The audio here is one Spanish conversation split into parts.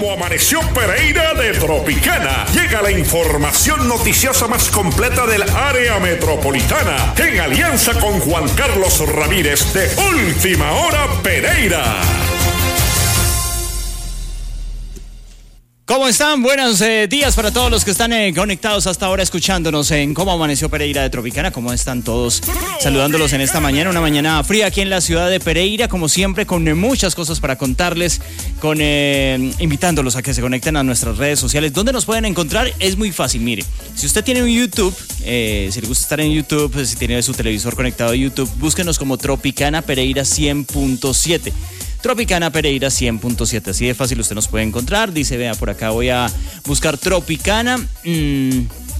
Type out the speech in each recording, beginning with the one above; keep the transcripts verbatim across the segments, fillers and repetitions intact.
Cómo amaneció Pereira de Tropicana. Llega la información noticiosa más completa del área metropolitana en alianza con Juan Carlos Ramírez de Última Hora Pereira. ¿Cómo están? Buenos eh, días para todos los que están eh, conectados hasta ahora escuchándonos en Cómo Amaneció Pereira de Tropicana. ¿Cómo están todos? Saludándolos en esta mañana, una mañana fría aquí en la ciudad de Pereira, como siempre, con eh, muchas cosas para contarles, con eh, invitándolos a que se conecten a nuestras redes sociales. ¿Dónde nos pueden encontrar? Es muy fácil, mire, si usted tiene un YouTube, eh, si le gusta estar en YouTube, pues, si tiene su televisor conectado a YouTube, búsquenos como Tropicana Pereira cien punto siete. Tropicana Pereira cien punto siete, así de fácil usted nos puede encontrar. Dice, vea, por acá voy a buscar Tropicana mmm,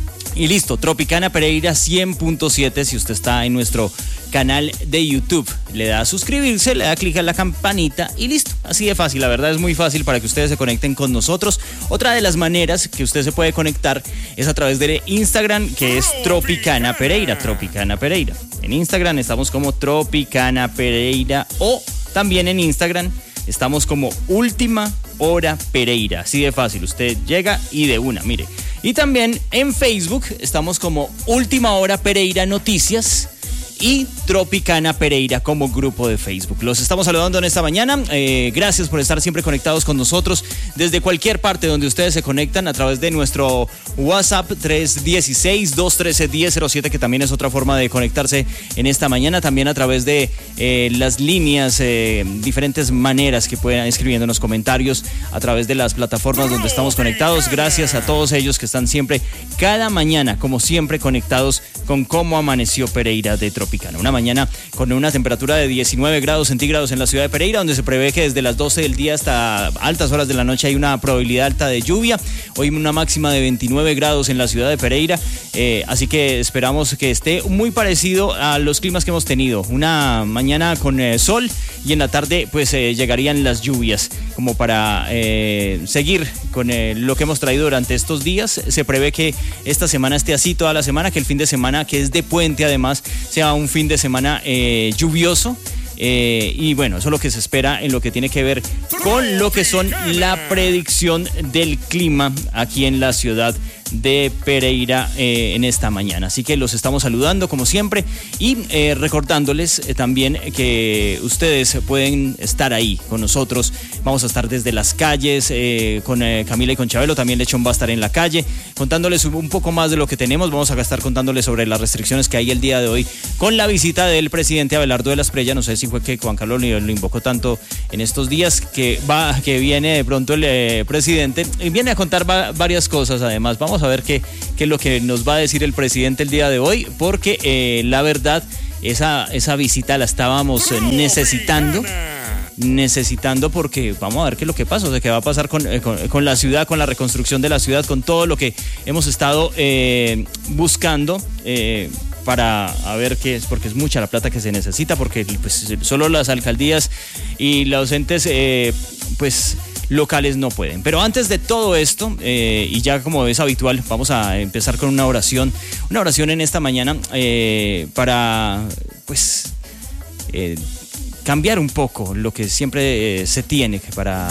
y listo, Tropicana Pereira cien punto siete. Si usted está en nuestro canal de YouTube, le da a suscribirse, le da clic a la campanita y listo, así de fácil. La verdad es muy fácil para que ustedes se conecten con nosotros. Otra de las maneras que usted se puede conectar es a través de Instagram, que es Tropicana Pereira, Tropicana Pereira. En Instagram estamos como Tropicana Pereira, o también en Instagram estamos como Última Hora Pereira. Así de fácil, usted llega y de una, mire. Y también en Facebook estamos como Última Hora Pereira Noticias y Tropicana Pereira como grupo de Facebook. Los estamos saludando en esta mañana. Eh, gracias por estar siempre conectados con nosotros desde cualquier parte donde ustedes se conectan a través de nuestro WhatsApp tres uno seis, dos uno tres, uno cero cero siete, que también es otra forma de conectarse en esta mañana. También a través de eh, las líneas, eh, diferentes maneras que puedan escribiéndonos comentarios a través de las plataformas donde estamos conectados. Gracias a todos ellos que están siempre, cada mañana, como siempre, conectados con Cómo Amaneció Pereira de Tropicana. Una mañana con una temperatura de diecinueve grados centígrados en la ciudad de Pereira, donde se prevé que desde las doce del día hasta altas horas de la noche hay una probabilidad alta de lluvia. Hoy una máxima de veintinueve grados en la ciudad de Pereira, eh, así que esperamos que esté muy parecido a los climas que hemos tenido. Una mañana con eh, sol, y en la tarde pues eh, llegarían las lluvias, como para eh, seguir con eh, lo que hemos traído durante estos días. Se prevé que esta semana esté así toda la semana, que el fin de semana, que es de puente además, sea un fin de semana eh, lluvioso. Eh, y bueno, eso es lo que se espera en lo que tiene que ver con lo que son la predicción del clima aquí en la ciudad de Pereira eh, en esta mañana. Así que los estamos saludando como siempre y eh, recordándoles eh, también que ustedes pueden estar ahí con nosotros. Vamos a estar desde las calles eh, con eh, Camila y con Chabelo. También Lechón va a estar en la calle contándoles un poco más de lo que tenemos. Vamos a estar contándoles sobre las restricciones que hay el día de hoy con la visita del presidente Abelardo de la Espriella. No sé si fue que Juan Carlos lo invocó tanto en estos días, que va, que viene de pronto el eh, presidente y viene a contar va, varias cosas. Además, vamos a ver qué, qué es lo que nos va a decir el presidente el día de hoy, porque eh, la verdad, esa, esa visita la estábamos eh, necesitando. necesitando porque vamos a ver qué es lo que pasa, o sea, qué va a pasar con, eh, con, con la ciudad, con la reconstrucción de la ciudad, con todo lo que hemos estado eh, buscando eh, para a ver qué es, porque es mucha la plata que se necesita, porque pues solo las alcaldías y los entes eh, pues locales no pueden. Pero antes de todo esto, eh, y ya como es habitual, vamos a empezar con una oración, una oración en esta mañana eh, para pues eh, cambiar un poco lo que siempre eh, se tiene para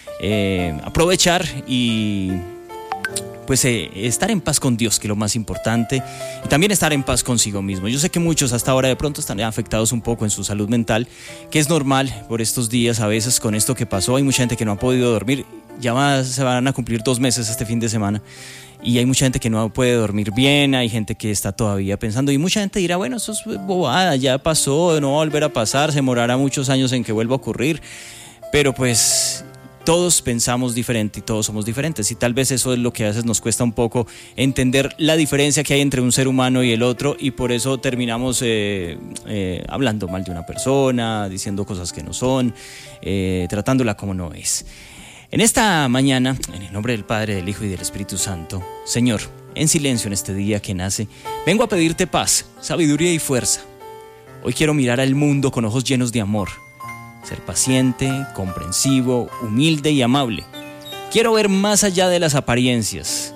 eh, aprovechar y pues eh, estar en paz con Dios, que es lo más importante, y también estar en paz consigo mismo. Yo sé que muchos hasta ahora de pronto están afectados un poco en su salud mental, que es normal por estos días, a veces con esto que pasó. Hay mucha gente que no ha podido dormir, ya va, se van a cumplir dos meses este fin de semana, y hay mucha gente que no puede dormir bien, hay gente que está todavía pensando, y mucha gente dirá, bueno, eso es bobada, ya pasó, no va a volver a pasar, se demorará muchos años en que vuelva a ocurrir, pero pues todos pensamos diferente y todos somos diferentes, y tal vez eso es lo que a veces nos cuesta un poco entender la diferencia que hay entre un ser humano y el otro, y por eso terminamos eh, eh, hablando mal de una persona, diciendo cosas que no son, eh, tratándola como no es. En esta mañana, en el nombre del Padre, del Hijo y del Espíritu Santo, Señor, en silencio en este día que nace, vengo a pedirte paz, sabiduría y fuerza. Hoy quiero mirar al mundo con ojos llenos de amor, ser paciente, comprensivo, humilde y amable. Quiero ver más allá de las apariencias,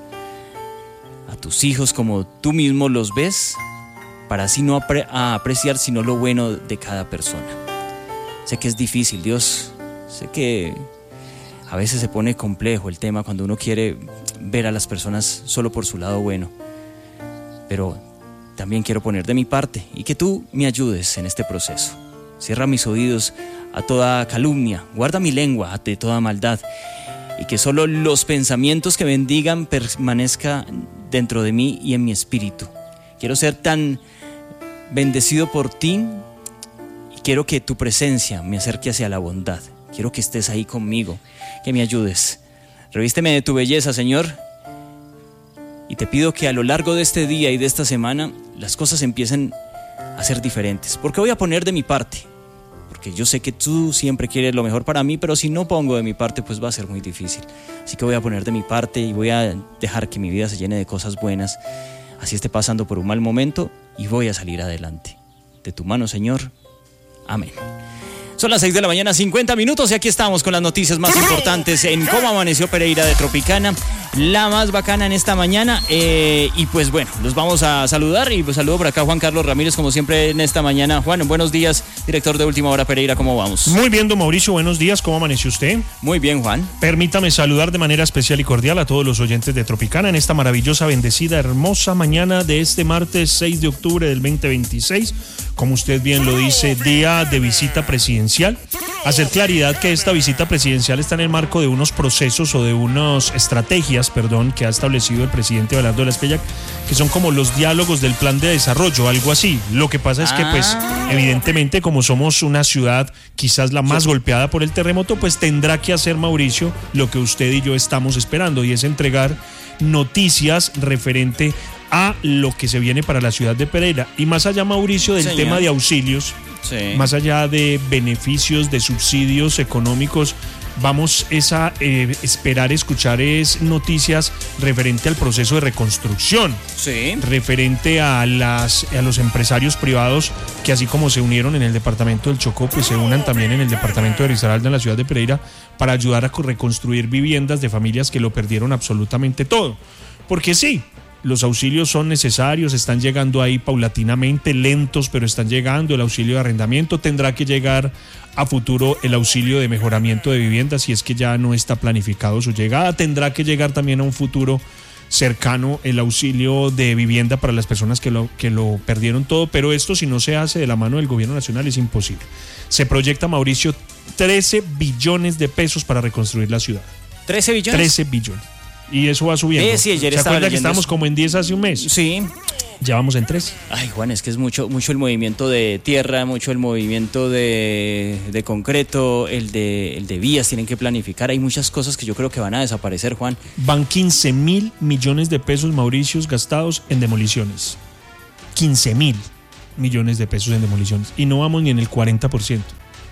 a tus hijos como tú mismo los ves, para así no apre- a apreciar sino lo bueno de cada persona. Sé que es difícil, Dios, sé que a veces se pone complejo el tema cuando uno quiere ver a las personas solo por su lado bueno. Pero también quiero poner de mi parte y que tú me ayudes en este proceso. Cierra mis oídos a toda calumnia, guarda mi lengua de toda maldad y que solo los pensamientos que bendigan permanezcan dentro de mí y en mi espíritu. Quiero ser tan bendecido por ti y quiero que tu presencia me acerque hacia la bondad. Quiero que estés ahí conmigo, que me ayudes. Revísteme de tu belleza, Señor, y te pido que a lo largo de este día y de esta semana las cosas empiecen a ser diferentes. Porque voy a poner de mi parte, porque yo sé que tú siempre quieres lo mejor para mí, pero si no pongo de mi parte, pues va a ser muy difícil. Así que voy a poner de mi parte y voy a dejar que mi vida se llene de cosas buenas, así esté pasando por un mal momento, y voy a salir adelante. De tu mano, Señor. Amén. Son las seis de la mañana, cincuenta minutos, y aquí estamos con las noticias más importantes en cómo amaneció Pereira de Tropicana, la más bacana en esta mañana. Eh, y pues bueno, los vamos a saludar y pues saludo por acá a Juan Carlos Ramírez, como siempre en esta mañana. Juan, buenos días, director de Última Hora Pereira, ¿cómo vamos? Muy bien, don Mauricio, buenos días, ¿cómo amaneció usted? Muy bien, Juan. Permítame saludar de manera especial y cordial a todos los oyentes de Tropicana en esta maravillosa, bendecida, hermosa mañana de este martes seis de octubre del veinte veintiséis. Como usted bien lo dice, día de visita presidencial. Hacer claridad que esta visita presidencial está en el marco de unos procesos o de unas estrategias, perdón, que ha establecido el presidente Abelardo de la Espriella, que son como los diálogos del plan de desarrollo, algo así. Lo que pasa es que, pues, evidentemente, como somos una ciudad quizás la más golpeada por el terremoto, pues tendrá que hacer, Mauricio, lo que usted y yo estamos esperando, y es entregar noticias referente a lo que se viene para la ciudad de Pereira. Y más allá, Mauricio, del Señor. tema de auxilios, sí. más allá de beneficios, de subsidios económicos, vamos es a eh, esperar escuchar es noticias referente al proceso de reconstrucción, sí. referente a, las, a los empresarios privados que, así como se unieron en el departamento del Chocó, pues se unan también en el departamento de Risaralda, en la ciudad de Pereira, para ayudar a reconstruir viviendas de familias que lo perdieron absolutamente todo. Porque sí, los auxilios son necesarios, están llegando ahí paulatinamente, lentos, pero están llegando. El auxilio de arrendamiento, tendrá que llegar a futuro el auxilio de mejoramiento de viviendas, si es que ya no está planificado su llegada. Tendrá que llegar también a un futuro cercano el auxilio de vivienda para las personas que lo, que lo perdieron todo, pero esto, si no se hace de la mano del gobierno nacional, es imposible. Se proyecta, Mauricio, trece billones de pesos para reconstruir la ciudad. ¿trece billones? trece billones. Y eso va subiendo. Sí, sí, ayer ¿Se acuerda que estábamos eso. como en diez hace un mes? Sí. Ya vamos en tres. Ay, Juan, es que es mucho, mucho el movimiento de tierra, mucho el movimiento de, de concreto, el de, el de vías, tienen que planificar. Hay muchas cosas que yo creo que van a desaparecer, Juan. Van quince mil millones de pesos, Mauricio, gastados en demoliciones. quince mil millones de pesos en demoliciones. Y no vamos ni en el cuarenta por ciento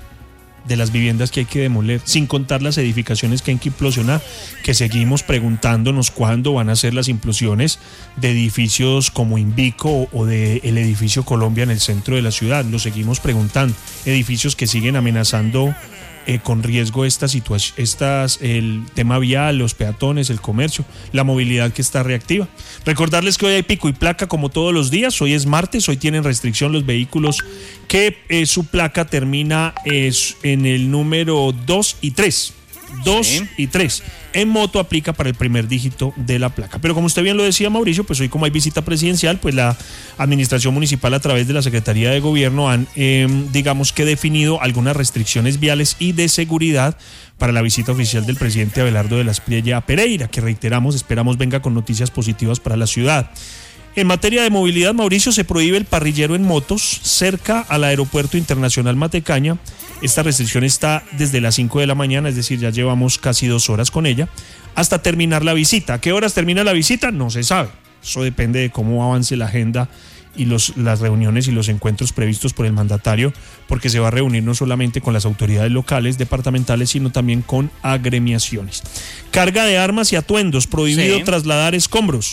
de las viviendas que hay que demoler, sin contar las edificaciones que hay que implosionar, que seguimos preguntándonos cuándo van a ser las implosiones de edificios como Invico o del edificio Colombia en el centro de la ciudad. Lo seguimos preguntando. Edificios que siguen amenazando eh, con riesgo esta situación, estas, el tema vial, los peatones, el comercio, la movilidad que está reactiva. Recordarles que hoy hay pico y placa como todos los días. Hoy es martes, hoy tienen restricción los vehículos que eh, su placa termina eh, en el número dos y tres. dos sí. y tres. En moto aplica para el primer dígito de la placa. Pero como usted bien lo decía, Mauricio, pues hoy, como hay visita presidencial, pues la administración municipal, a través de la Secretaría de Gobierno, han eh, digamos que definido algunas restricciones viales y de seguridad para la visita oficial del presidente Abelardo de la Espriella a Pereira, que, reiteramos, esperamos venga con noticias positivas para la ciudad. En materia de movilidad, Mauricio, se prohíbe el parrillero en motos cerca al Aeropuerto Internacional Matecaña. Esta restricción está desde las cinco de la mañana, es decir, ya llevamos casi dos horas con ella, hasta terminar la visita. ¿A qué horas termina la visita? No se sabe. Eso depende de cómo avance la agenda y los, las reuniones y los encuentros previstos por el mandatario, porque se va a reunir no solamente con las autoridades locales, departamentales, sino también con agremiaciones. Carga de armas y atuendos, prohibido sí. trasladar escombros.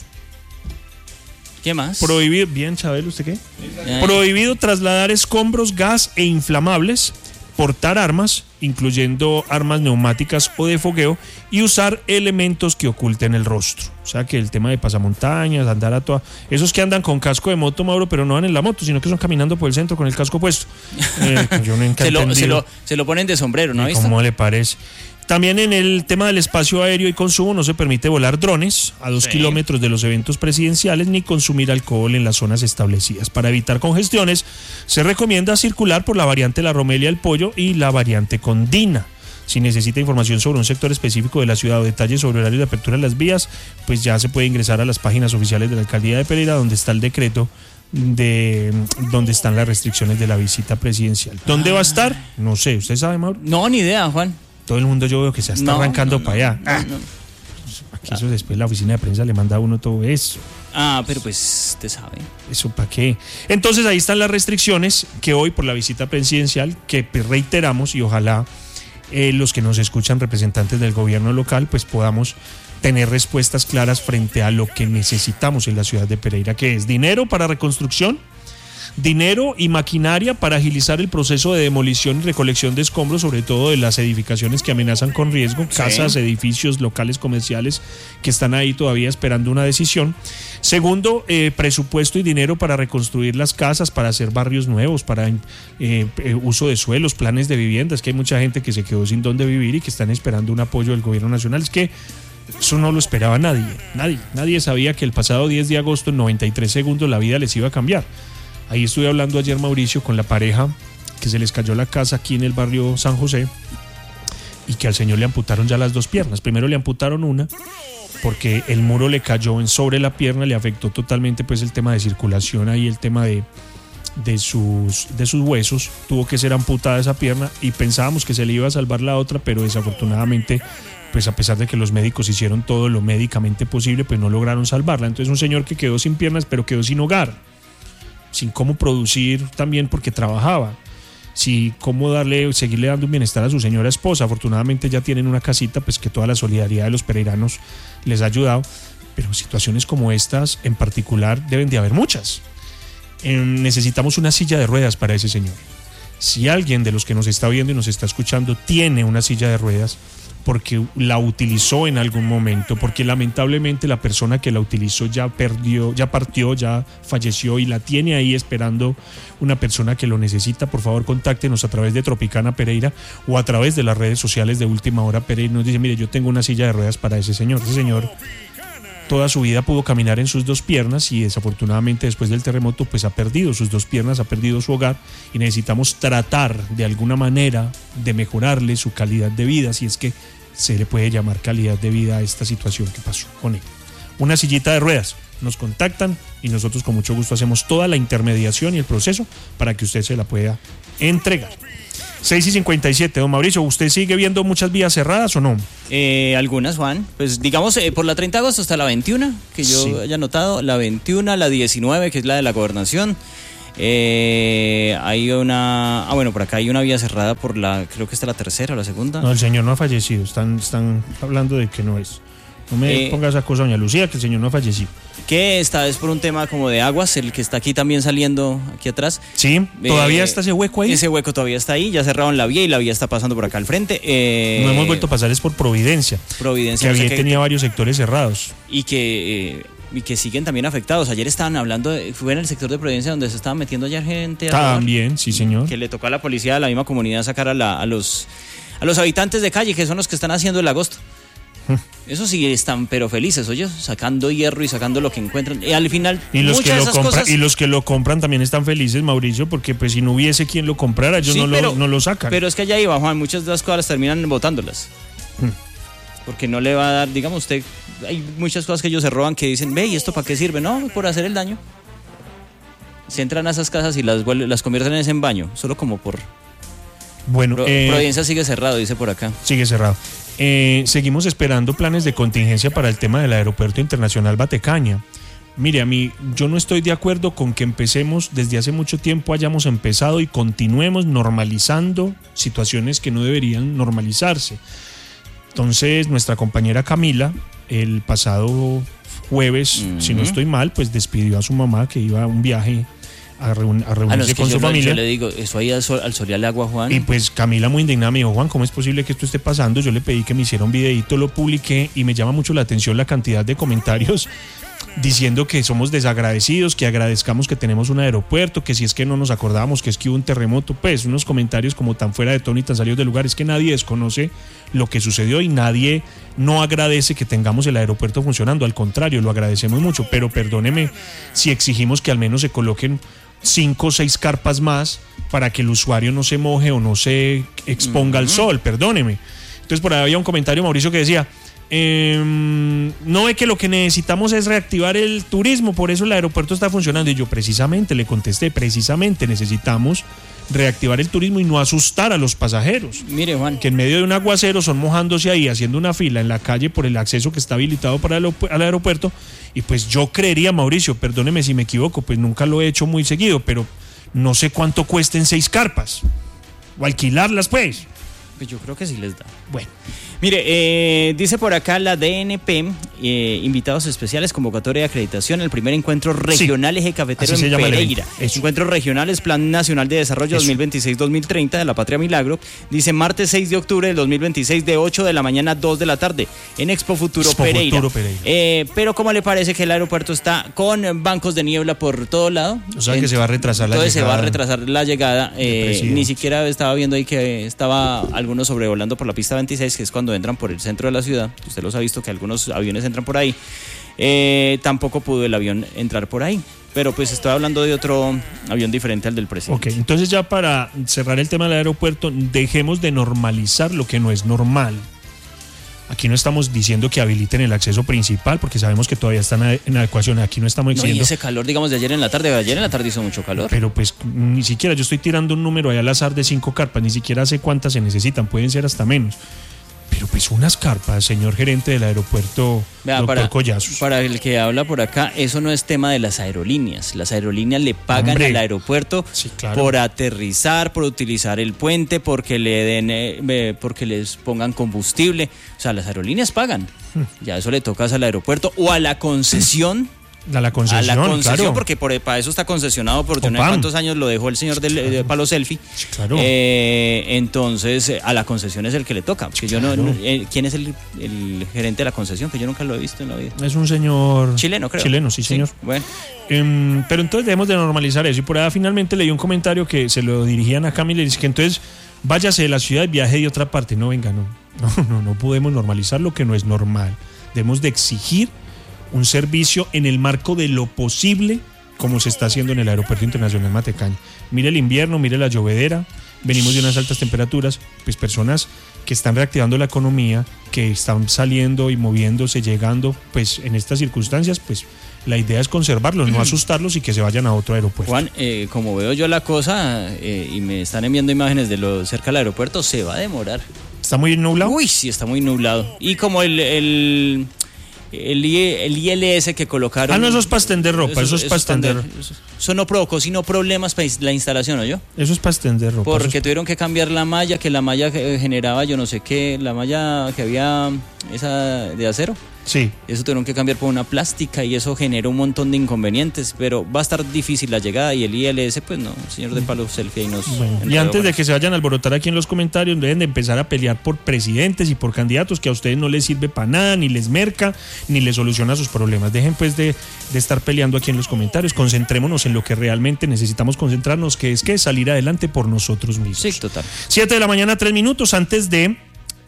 ¿Qué más? Prohibido, bien, Chabelo, ¿usted qué? Ay. Prohibido trasladar escombros, gas e inflamables, portar armas, incluyendo armas neumáticas o de fogueo, y usar elementos que oculten el rostro. O sea que el tema de pasamontañas, andar a toda... Esos que andan con casco de moto, Mauro, pero no van en la moto, sino que son caminando por el centro con el casco puesto. Eh, yo nunca se, he lo, se, lo, entendido. se lo ponen de sombrero, ¿no? ¿Cómo le parece? También en el tema del espacio aéreo y consumo no se permite volar drones a dos sí. kilómetros de los eventos presidenciales ni consumir alcohol en las zonas establecidas. Para evitar congestiones se recomienda circular por la variante La Romelia del Pollo y la variante Condina. Si necesita información sobre un sector específico de la ciudad o detalles sobre horarios de apertura de las vías, pues ya se puede ingresar a las páginas oficiales de la Alcaldía de Pereira, donde está el decreto de donde están las restricciones de la visita presidencial. ¿Dónde ah. va a estar? No sé, ¿usted sabe, Mauro? No, ni idea, Juan. Todo el mundo yo veo que se está no, arrancando no, no, para allá. No, no. Aquí eso después la oficina de prensa le manda a uno todo eso. Ah, pero pues usted sabe. ¿Eso para qué? Entonces ahí están las restricciones que hoy por la visita presidencial, que reiteramos y ojalá eh, los que nos escuchan, representantes del gobierno local, pues podamos tener respuestas claras frente a lo que necesitamos en la ciudad de Pereira, que es dinero para reconstrucción, dinero y maquinaria para agilizar el proceso de demolición y recolección de escombros, sobre todo de las edificaciones que amenazan con riesgo, sí. casas, edificios, locales comerciales que están ahí todavía esperando una decisión. Segundo, eh, presupuesto y dinero para reconstruir las casas, para hacer barrios nuevos, para eh, eh, uso de suelos, planes de viviendas, que hay mucha gente que se quedó sin dónde vivir y que están esperando un apoyo del gobierno nacional. Es que eso no lo esperaba nadie, nadie, nadie sabía que el pasado diez de agosto en noventa y tres segundos la vida les iba a cambiar. Ahí estuve hablando ayer, Mauricio, con la pareja que se les cayó la casa aquí en el barrio San José y que al señor le amputaron ya las dos piernas. Primero le amputaron una porque el muro le cayó en sobre la pierna, le afectó totalmente pues el tema de circulación ahí, el tema de, de, sus, de sus huesos. Tuvo que ser amputada esa pierna y pensábamos que se le iba a salvar la otra, pero desafortunadamente, pues a pesar de que los médicos hicieron todo lo médicamente posible, pues no lograron salvarla. Entonces un señor que quedó sin piernas, pero quedó sin hogar, sin cómo producir también porque trabajaba, sin cómo darle, seguirle dando un bienestar a su señora esposa. Afortunadamente ya tienen una casita, pues que toda la solidaridad de los pereiranos les ha ayudado, pero situaciones como estas en particular deben de haber muchas. Eh, necesitamos una silla de ruedas para ese señor. Si alguien de los que nos está viendo y nos está escuchando tiene una silla de ruedas, porque la utilizó en algún momento, porque lamentablemente la persona que la utilizó ya perdió, ya partió, ya falleció y la tiene ahí esperando una persona que lo necesita, por favor contáctenos a través de Tropicana Pereira o a través de las redes sociales de Última Hora Pereira y nos dice, mire, yo tengo una silla de ruedas para ese señor. Ese señor toda su vida pudo caminar en sus dos piernas y desafortunadamente después del terremoto pues ha perdido sus dos piernas, ha perdido su hogar y necesitamos tratar de alguna manera de mejorarle su calidad de vida, si es que se le puede llamar calidad de vida a esta situación que pasó con él. Una sillita de ruedas, nos contactan y nosotros con mucho gusto hacemos toda la intermediación y el proceso para que usted se la pueda entregar. seis y cincuenta y siete, don Mauricio, ¿usted sigue viendo muchas vías cerradas o no? Eh, algunas, Juan. Pues digamos, eh, por la treinta de agosto hasta la veintiuna, que yo sí. haya notado, la veintiuna, la diecinueve, que es la de la gobernación. Eh, hay una... Ah, bueno, por acá hay una vía cerrada por la... Creo que está la tercera o la segunda. No, el señor no ha fallecido, están, están hablando de que no es. No me eh, ponga esa cosa, doña Lucía, que el señor no ha fallecido. Que esta es por un tema como de aguas, el que está aquí también saliendo, aquí atrás. Sí, todavía eh, está ese hueco ahí. Ese hueco todavía está ahí, ya cerraron la vía y la vía está pasando por acá al frente. Eh, no hemos vuelto a pasar, es por Providencia. Providencia. Que o sea había que, tenía varios sectores cerrados. Y que... Eh, y que siguen también afectados. Ayer estaban hablando, de, fue en el sector de Providencia donde se estaban metiendo ya gente. También, sí señor. Que le tocó a la policía de la misma comunidad sacar a, la, a, los, a los habitantes de calle, que son los que están haciendo el agosto. Eso sí están pero felices, oye, sacando hierro y sacando lo que encuentran. Y al final, y los que muchas lo de esas compra, cosas... y los que lo compran también están felices, Mauricio, porque pues si no hubiese quien lo comprara, ellos sí, no, pero, lo, no lo sacan. Pero es que allá iba, Juan, muchas de las cosas las terminan botándolas. Hmm. Porque no le va a dar, digamos usted, hay muchas cosas que ellos se roban que dicen, ve, ¿y esto para qué sirve? No, por hacer el daño. Se entran a esas casas y las vuelven, las convierten en ese en baño, solo como por... Bueno, Pro, eh, Providencia sigue cerrado, dice por acá. Sigue cerrado. Eh, seguimos esperando planes de contingencia para el tema del Aeropuerto Internacional Batecaña. Mire, a mí, yo no estoy de acuerdo con que empecemos, desde hace mucho tiempo hayamos empezado y continuemos normalizando situaciones que no deberían normalizarse. Entonces, nuestra compañera Camila, el pasado jueves, uh-huh. si no estoy mal, pues despidió a su mamá que iba a un viaje a, reun, a reunirse Ah, no, es que con yo su lo- familia. Yo le digo, eso ahí al sol, al sol y al agua, Juan. Y pues Camila muy indignada me dijo, Juan, ¿cómo es posible que esto esté pasando? Yo le pedí que me hiciera un videíto, lo publiqué y me llama mucho la atención la cantidad de comentarios diciendo que somos desagradecidos, que agradezcamos que tenemos un aeropuerto, que si es que no nos acordábamos que es que hubo un terremoto, pues unos comentarios como tan fuera de tono y tan salidos del lugar. Es que nadie desconoce lo que sucedió y nadie no agradece que tengamos el aeropuerto funcionando, al contrario, lo agradecemos mucho, pero perdóneme si exigimos que al menos se coloquen cinco o seis carpas más para que el usuario no se moje o no se exponga al sol, perdóneme. Entonces por ahí había un comentario, Mauricio, que decía, eh, no ve que lo que necesitamos es reactivar el turismo, por eso el aeropuerto está funcionando. Y yo precisamente le contesté, precisamente necesitamos reactivar el turismo y no asustar a los pasajeros. Mire, Juan. Que en medio de un aguacero son mojándose ahí, haciendo una fila en la calle por el acceso que está habilitado para el al aeropuerto. Y pues yo creería, Mauricio, perdóneme si me equivoco, pues nunca lo he hecho muy seguido, pero no sé cuánto cuesten seis carpas. O alquilarlas, pues. Pues yo creo que sí les da. Bueno. Mire, eh, dice por acá la D N P, eh, invitados especiales, convocatoria de acreditación, el primer encuentro regional sí, eje cafetero así se en llama el Pereira. evento. Encuentros regionales, Plan Nacional de Desarrollo Eso. dos mil veintiséis dos mil treinta de la Patria Milagro. Dice martes seis de octubre del dos mil veintiséis de ocho de la mañana a dos de la tarde en Expo Futuro Expo Pereira. Futuro Pereira. Eh, pero ¿cómo le parece que el aeropuerto está con bancos de niebla por todo lado? O sea que se va a retrasar la Entonces llegada. se va a retrasar la llegada. Eh, presidente. ni siquiera estaba viendo ahí que estaba algunos sobrevolando por la pista veintiséis, que es cuando entran por el centro de la ciudad. Usted los ha visto que algunos aviones entran por ahí. Eh, tampoco pudo el avión entrar por ahí. Pero pues estoy hablando de otro avión diferente al del presidente. Ok, entonces ya para cerrar el tema del aeropuerto, dejemos de normalizar lo que no es normal. Aquí no estamos diciendo que habiliten el acceso principal, porque sabemos que todavía están en adecuación. Aquí no estamos No, y diciendo... ese calor, digamos, de ayer en la tarde. Ayer en la tarde hizo mucho calor. Pero pues ni siquiera, yo estoy tirando un número ahí al azar de cinco carpas, ni siquiera sé cuántas se necesitan, pueden ser hasta menos. Pero pues unas carpas, señor gerente del aeropuerto, Vea, doctor para, Collazos. para el que habla por acá, eso no es tema de las aerolíneas. Las aerolíneas le pagan Hombre. al aeropuerto Sí, claro. por aterrizar, por utilizar el puente, porque le den, eh, eh, porque les pongan combustible. O sea, las aerolíneas pagan. Ya eso le tocas al aeropuerto o a la concesión. A la concesión, a la concesión, claro. porque por, para eso está concesionado por yo no sé Copam. cuántos años lo dejó el señor del, Claro. de Palo Selfie. Sí, claro. Eh, entonces, eh, a la concesión es el que le toca. Porque yo no, Claro. no- eh, ¿quién es el, el gerente de la concesión? Que yo nunca lo he visto en la vida. Es un señor... Chileno, creo. Chileno, sí, señor. Bueno, Em, pero entonces debemos de normalizar eso. Y por ahí finalmente leí un comentario que se lo dirigían a Camila y dice que entonces váyase de la ciudad y viaje de otra parte. No, venga, no. No, no, no podemos normalizar lo que no es normal. Debemos de exigir un servicio en el marco de lo posible, como se está haciendo en el Aeropuerto Internacional Matecaña. Mire el invierno, mire la llovedera, venimos de unas altas temperaturas, pues personas que están reactivando la economía, que están saliendo y moviéndose, llegando, pues en estas circunstancias, pues la idea es conservarlos, no asustarlos y que se vayan a otro aeropuerto. Juan, eh, como veo yo la cosa eh, y me están enviando imágenes de lo cerca del aeropuerto, se va a demorar. ¿Está muy nublado? Uy, sí, está muy nublado. Y como el... el El, I- el I L S que colocaron. Ah, no, eso es para extender ropa, eso es para extender. Eso, eso no provocó sino problemas para la instalación, ¿no yo? Eso es para extender ropa. eso Porque es- tuvieron que cambiar la malla, que la malla eh, generaba yo no sé qué, la malla que había, esa de acero. Sí. Eso tuvieron que cambiar por una plástica y eso generó un montón de inconvenientes, pero va a estar difícil la llegada y el I L S, pues no, señor de Palo Selfie ahí nos... Bueno, y enredó antes con de eso. que se vayan a alborotar aquí en los comentarios, deben de empezar a pelear por presidentes y por candidatos que a ustedes no les sirve para nada, ni les merca, ni les soluciona sus problemas. Dejen pues de, de estar peleando aquí en los comentarios, concentrémonos en lo que realmente necesitamos concentrarnos, que es que salir adelante por nosotros mismos. Sí, total. Siete de la mañana, tres minutos antes de...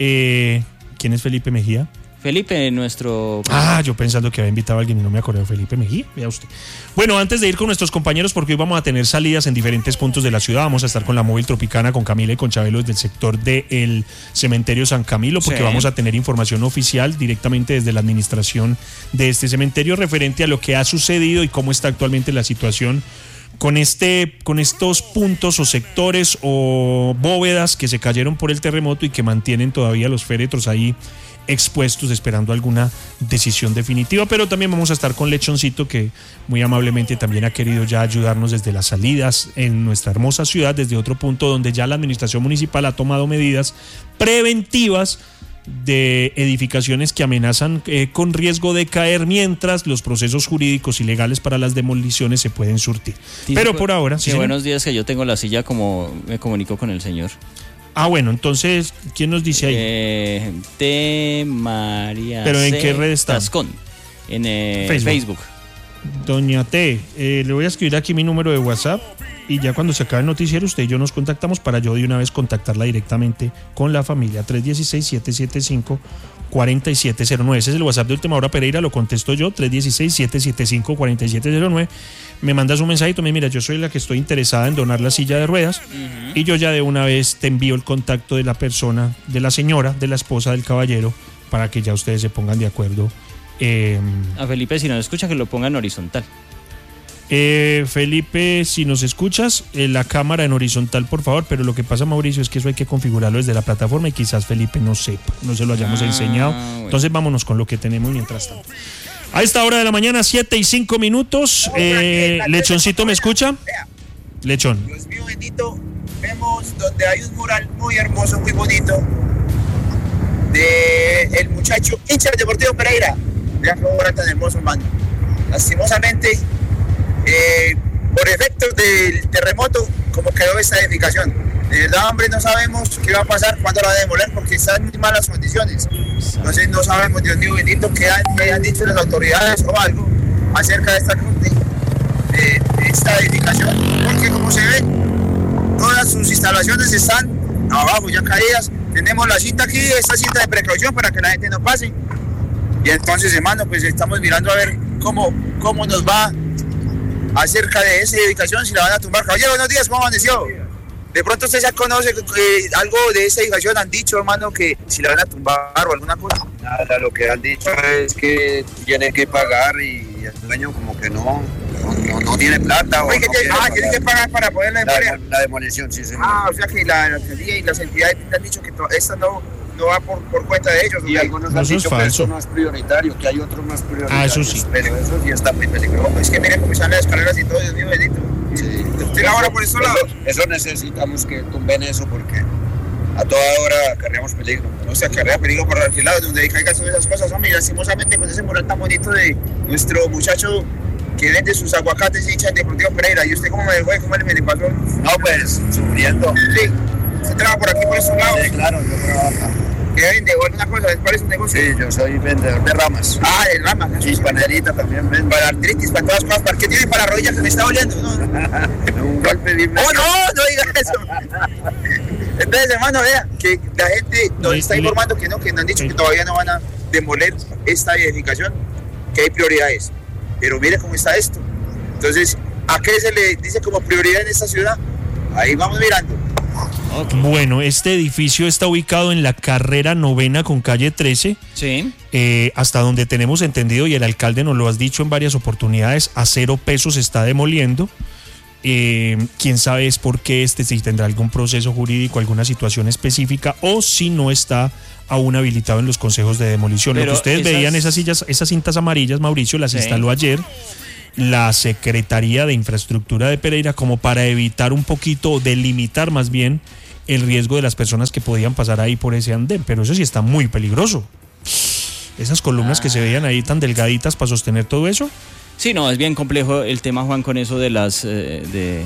Eh, ¿Quién es Felipe Mejía? Felipe, nuestro... Ah, yo pensando que había invitado a alguien y no me acordé de Felipe Mejía, vea usted. Bueno, antes de ir con nuestros compañeros, porque hoy vamos a tener salidas en diferentes puntos de la ciudad, vamos a estar con la móvil Tropicana, con Camila y con Chabelo desde el sector del cementerio San Camilo, porque Sí. vamos a tener información oficial directamente desde la administración de este cementerio referente a lo que ha sucedido y cómo está actualmente la situación con este, con estos puntos o sectores o bóvedas que se cayeron por el terremoto y que mantienen todavía los féretros ahí expuestos esperando alguna decisión definitiva, pero también vamos a estar con Lechoncito, que muy amablemente también ha querido ya ayudarnos desde las salidas en nuestra hermosa ciudad, desde otro punto donde ya la administración municipal ha tomado medidas preventivas de edificaciones que amenazan eh, con riesgo de caer mientras los procesos jurídicos y legales para las demoliciones se pueden surtir. Sí, pero por ahora... Sí, buenos días, que yo tengo la silla como me comunico con el señor. Ah, bueno, entonces, ¿quién nos dice ahí? Eh, T. María ¿Pero en C. qué red está? Tascón, en eh, Facebook. Facebook. Doña T, eh, le voy a escribir aquí mi número de WhatsApp y ya cuando se acabe el noticiero usted y yo nos contactamos para yo de una vez contactarla directamente con la familia. Tres uno seis, siete siete cinco, cuatro siete cero nueve. Ese es el WhatsApp de Última Hora Pereira, lo contesto yo. Tres uno seis, siete siete cinco, cuatro siete cero nueve. Me mandas un mensajito, me mira, yo soy la que estoy interesada en donar la silla de ruedas, uh-huh. y yo ya de una vez te envío el contacto de la persona, de la señora, de la esposa del caballero, para que ya ustedes se pongan de acuerdo. Eh, a Felipe, si no lo escucha, que lo ponga en horizontal. Eh, Felipe, si nos escuchas, eh, la cámara en horizontal, por favor. Pero lo que pasa, Mauricio, es que eso hay que configurarlo desde la plataforma y quizás Felipe no sepa, no se lo hayamos ah, enseñado. Bueno. Entonces vámonos con lo que tenemos mientras tanto. A esta hora de la mañana, siete y cinco minutos. Eh, Lechoncito, ¿me escucha? Lechón. Dios mío bendito, vemos donde hay un mural muy hermoso, muy bonito, de el muchacho hincha del Deportivo Pereira. Vean cómo era tan hermoso, hermano. Lastimosamente, eh, por efectos del terremoto, como quedó esta edificación. De verdad, hombre, no sabemos qué va a pasar, cuándo la va a demoler, porque está en muy malas condiciones. Entonces no sabemos, Dios mío bendito, qué han, qué han dicho las autoridades o algo acerca de esta, de, de esta edificación, porque como se ve, todas sus instalaciones están abajo, ya caídas. Tenemos la cinta aquí, esta cinta de precaución para que la gente no pase. Y entonces, hermano, pues estamos mirando a ver cómo, cómo nos va acerca de esa edificación, si la van a tumbar. Caballero, buenos días, ¿cómo amaneció? De pronto usted ya conoce eh, algo de esa edificación, han dicho, hermano, que si la van a tumbar o alguna cosa. Nada, lo que han dicho es que tiene que pagar y el dueño como que no, no, no, no tiene plata. Oye, o no tiene, ah, tiene que pagar para poder la demolición. La, la demolición, sí, señor. Ah, o sea que la alcaldía y las entidades han dicho que to, esta no, no va por, por cuenta de ellos. Y ¿no? algunos han dicho que eso no es prioritario, que hay otros más prioritarios. Ah, eso sí. Pero eso sí está muy peligroso. Es que miren cómo están las escaleras y todo, Dios mío bendito. Sí. ¿Usted ahora por estos lados? Eso necesitamos que tumben eso porque a toda hora acarreamos peligro. O sea, acarrea peligro por aquel lado, donde caigan todas esas cosas. Hombre, lastimosamente con ese mural tan bonito de nuestro muchacho que vende sus aguacates y hincha de Deportivo Pereira. ¿Y usted cómo me fue? ¿Cómo le pasó? No, pues, sufriendo. Sí. ¿Usted trabaja por aquí, por estos lados? Sí, claro, yo trabajo. ¿Qué vende? ¿O alguna cosa? ¿Cuál es su negocio? Sí, yo soy vendedor de ramas. Ah, de ramas. Y panelita también vendo. Para artritis, para todas las cosas. ¿Para qué tiene para rodillas que me está oliendo? No, no. Un golpe de... ¡Oh, no! No diga eso. Entonces, hermano, vea, que la gente nos está informando que no, que nos han dicho que todavía no van a demoler esta edificación, que hay prioridades. Pero mire cómo está esto. Entonces, ¿a qué se le dice como prioridad en esta ciudad? Ahí vamos mirando. Okay. Bueno, este edificio está ubicado en la carrera novena con calle trece. Sí. Eh, hasta donde tenemos entendido, y el alcalde nos lo has dicho en varias oportunidades, a cero pesos se está demoliendo. Eh, quién sabe es por qué este, si tendrá algún proceso jurídico, alguna situación específica, o si no está aún habilitado en los consejos de demolición. Pero lo que ustedes esas... veían, esas sillas, esas cintas amarillas, Mauricio, las sí. instaló ayer la Secretaría de Infraestructura de Pereira, como para evitar un poquito, delimitar más bien el riesgo de las personas que podían pasar ahí por ese andén, pero eso sí está muy peligroso. Esas columnas ah. que se veían ahí tan delgaditas para sostener todo eso. Sí, no, es bien complejo el tema, Juan, con eso de las eh, de,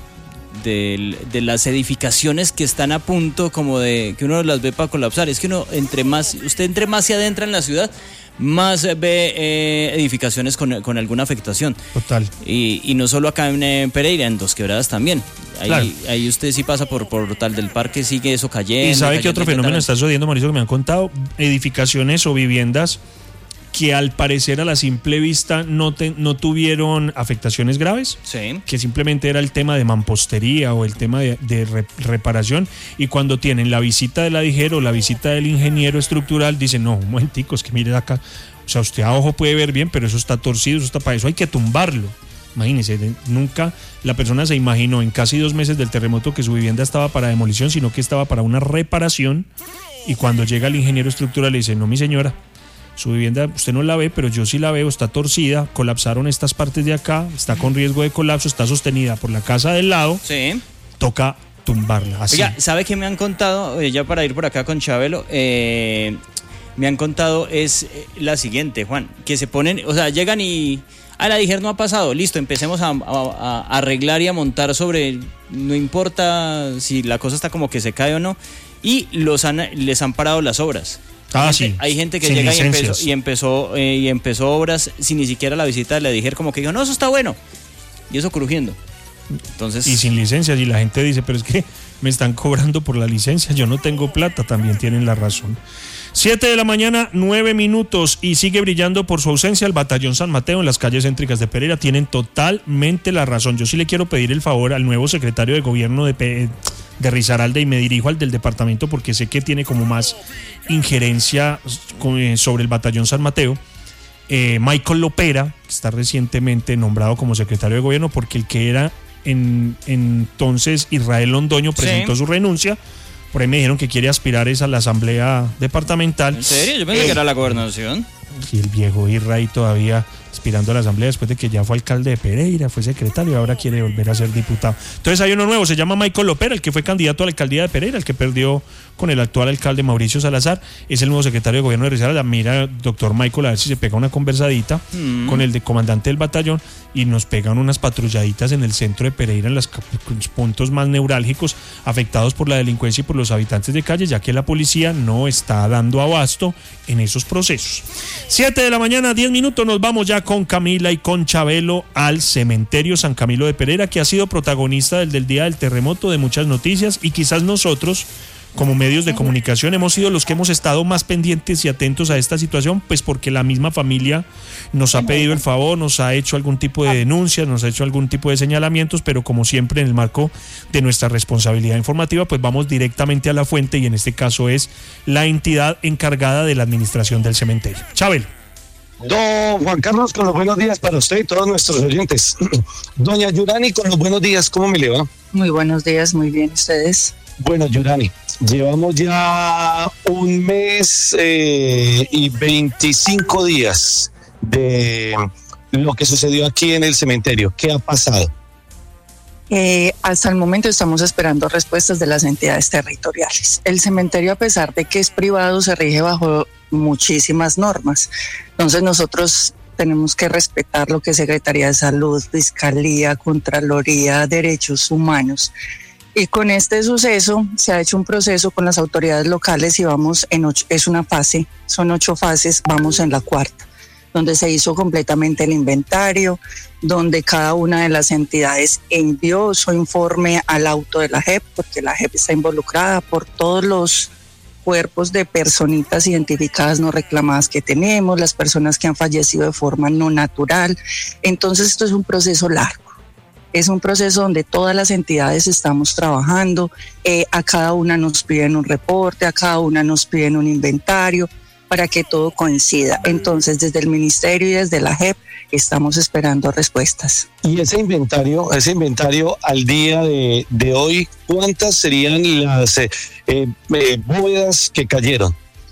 de, de las edificaciones que están a punto como de que uno las ve para colapsar. Es que uno entre más, usted entre más se adentra en la ciudad, más ve eh, edificaciones con, con alguna afectación. Total. Y, y no solo acá en eh, Pereira, en Dos Quebradas también. Ahí, claro. ahí usted sí pasa por, por Tal del Parque, sigue eso cayendo. ¿Y sabe qué otro fenómeno tal? está sucediendo, Mauricio, que me han contado? Edificaciones o viviendas que al parecer a la simple vista no, te, no tuvieron afectaciones graves, sí. que simplemente era el tema de mampostería o el tema de, de re, reparación, y cuando tienen la visita de la dijera o la visita del ingeniero estructural, dicen, no, un momentico, es que mire acá, o sea, usted a ojo puede ver bien, pero eso está torcido, eso está para eso, hay que tumbarlo. Imagínense, nunca la persona se imaginó en casi dos meses del terremoto que su vivienda estaba para demolición, sino que estaba para una reparación, y cuando llega el ingeniero estructural le dice, no, mi señora, su vivienda usted no la ve, pero yo sí la veo, está torcida, colapsaron estas partes de acá, está con riesgo de colapso, está sostenida por la casa del lado, sí. toca tumbarla. Así. Oiga, ¿sabe qué me han contado? Eh, ya para ir por acá con Chabelo, eh, me han contado es la siguiente, Juan, que se ponen, o sea, llegan y, ah, la dijer no ha pasado, listo, empecemos a, a, a arreglar y a montar sobre, no importa si la cosa está como que se cae o no, y los han, les han parado las obras. Ah, hay sí. Gente, hay gente que Sin llega y licencias. empezó, y empezó, eh, y empezó obras sin ni siquiera la visita de la dijer, como que dijo, no, eso está bueno, y eso crujiendo. Entonces, y sin licencias, y la gente dice, pero es que me están cobrando por la licencia, yo no tengo plata, también tienen la razón. Siete de la mañana, nueve minutos, y sigue brillando por su ausencia el Batallón San Mateo en las calles céntricas de Pereira. Tienen totalmente la razón. Yo sí le quiero pedir el favor al nuevo secretario de gobierno de, Pe- de Risaralda, y me dirijo al del departamento porque sé que tiene como más injerencia sobre el Batallón San Mateo. Eh, Michael Lopera, que está recientemente nombrado como secretario de gobierno, porque el que era en, entonces Israel Londoño presentó sí. su renuncia. Por ahí me dijeron que quiere aspirar es a la asamblea departamental. ¿En serio? Yo pensé eh, que era la gobernación. Y el viejo Israel todavía aspirando a la asamblea después de que ya fue alcalde de Pereira, fue secretario y ahora quiere volver a ser diputado. Entonces hay uno nuevo, se llama Michael Lopera, el que fue candidato a la alcaldía de Pereira, el que perdió con el actual alcalde Mauricio Salazar, es el nuevo secretario de gobierno de Risaralda. Mira, doctor Michael, a ver si se pega una conversadita mm. con el de comandante del batallón y nos pegan unas patrulladitas en el centro de Pereira, en los puntos más neurálgicos afectados por la delincuencia y por los habitantes de calle, ya que la policía no está dando abasto en esos procesos. Siete de la mañana, diez minutos, nos vamos ya con Camila y con Chabelo al cementerio San Camilo de Pereira, que ha sido protagonista del, del día del terremoto, de muchas noticias, y quizás nosotros, como medios de comunicación, hemos sido los que hemos estado más pendientes y atentos a esta situación, pues porque la misma familia nos ha pedido el favor, nos ha hecho algún tipo de denuncias, nos ha hecho algún tipo de señalamientos, pero como siempre en el marco de nuestra responsabilidad informativa, pues vamos directamente a la fuente, y en este caso es la entidad encargada de la administración del cementerio. Chabel. Don Juan Carlos, con los buenos días para usted y todos nuestros oyentes. Doña Yurani, con los buenos días, ¿cómo me le va? Muy buenos días, muy bien, ¿ustedes? Bueno, Yurani, llevamos ya un mes eh, y veinticinco días de lo que sucedió aquí en el cementerio. ¿Qué ha pasado? Eh, hasta el momento estamos esperando respuestas de las entidades territoriales. El cementerio, a pesar de que es privado, se rige bajo muchísimas normas. Entonces nosotros tenemos que respetar lo que es Secretaría de Salud, Fiscalía, Contraloría, Derechos Humanos. Y con este suceso se ha hecho un proceso con las autoridades locales y vamos en ocho, es una fase, son ocho fases, vamos en la cuarta, donde se hizo completamente el inventario, donde cada una de las entidades envió su informe al auto de la J E P, porque la J E P está involucrada por todos los cuerpos de personitas identificadas no reclamadas que tenemos, las personas que han fallecido de forma no natural. Entonces esto es un proceso largo. Es un proceso donde todas las entidades estamos trabajando, eh, a cada una nos piden un reporte, a cada una nos piden un inventario para que todo coincida. Entonces, desde el Ministerio y desde la J E P estamos esperando respuestas. Y ese inventario, ese inventario al día de, de hoy, ¿cuántas serían las eh, eh, bóvedas que cayeron?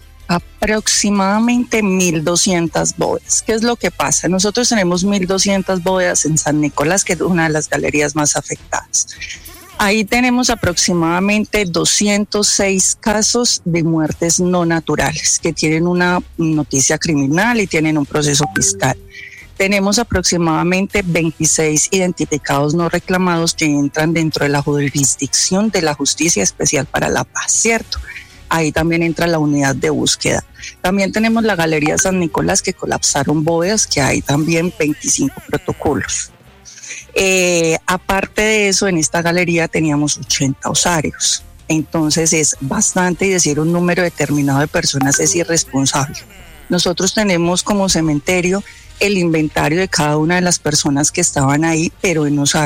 Aproximadamente mil doscientas bóvedas. ¿Qué es lo que pasa? Nosotros tenemos mil doscientas bóvedas en San Nicolás, que es una de las galerías más afectadas. Ahí tenemos aproximadamente doscientos seis casos de muertes no naturales, que tienen una noticia criminal y tienen un proceso fiscal. Tenemos aproximadamente veintiséis identificados no reclamados que entran dentro de la jurisdicción de la Justicia Especial para la Paz, ¿cierto? Ahí también entra la unidad de búsqueda. También tenemos la Galería San Nicolás, que colapsaron bóvedas, que hay también veinticinco protocolos. Eh, aparte de eso, en esta galería teníamos ochenta osarios. Entonces es bastante, y decir un número determinado de personas es irresponsable. Nosotros tenemos como cementerio el inventario de cada una de las personas que estaban ahí, pero en osarios